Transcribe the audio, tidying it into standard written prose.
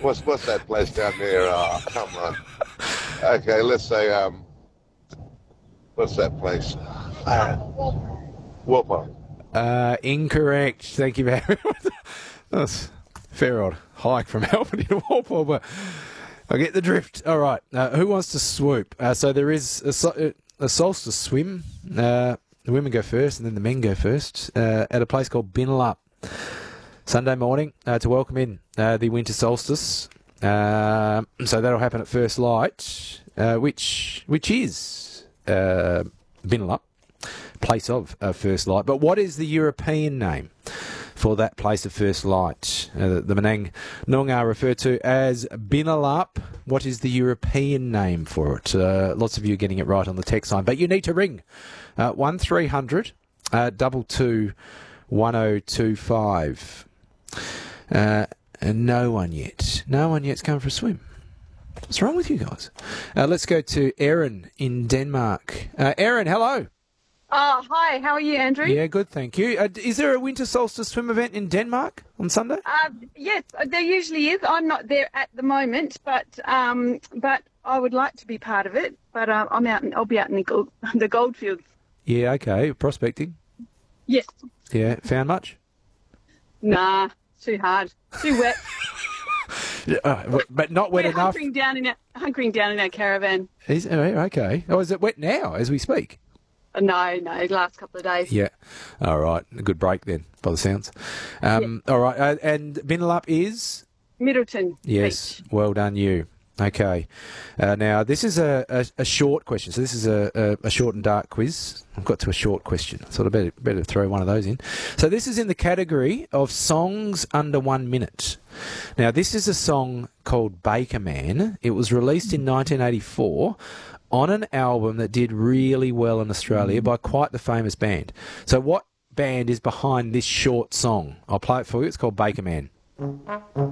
What's that place down there? Oh, come on. Okay, let's say what's that place? Whooper. Incorrect. Thank you very much. That's a fair old hike from Melbourne to Walpole, but I get the drift. All right. Who wants to swoop? So there is a solstice swim. The women go first and then the men go first at a place called Binnalup. Sunday morning to welcome in the winter solstice. So that'll happen at first light, which is Binnalup, place of first light. But what is the European name for that place of first light? The Menang Noongar referred to as Binnalup. What is the European name for it? Lots of you are getting it right on the text line, but you need to ring 1300 22 1025. And no one yet's come for a swim. What's wrong with you guys? Let's go to Erin in Denmark. Erin, hello. Hi, how are you, Andrew? Yeah, good, thank you. Is there a winter solstice swim event in Denmark on Sunday? Yes, there usually is. I'm not there at the moment, but I would like to be part of it. But I'll be out in the goldfields. Yeah, okay. Prospecting? Yes. Yeah, found much? Nah, too hard, too wet. But not wet enough. Hunkering down in our caravan. Okay. Oh, is it wet now as we speak? No, last couple of days. Yeah. All right. A good break then, by the sounds. All right. And Binnalup is? Middleton. Yes. Beach. Well done, you. Okay. Now, this is a short question. So this is a short and dark quiz. I've got to a short question. So I better throw one of those in. So this is in the category of songs under 1 minute. Now, this is a song called Baker Man. It was released in 1984 on an album that did really well in Australia by quite the famous band. So what band is behind this short song? I'll play it for you. It's called Baker Man.